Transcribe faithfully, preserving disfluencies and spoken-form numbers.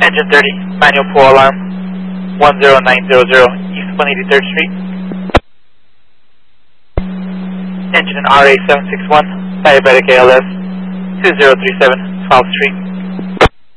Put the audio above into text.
Engine thirty, manual pull alarm, one zero nine zero zero, East one eighty-third Street. Engine in R A seven six one, diabetic A L S, two zero three seven, twelfth Street.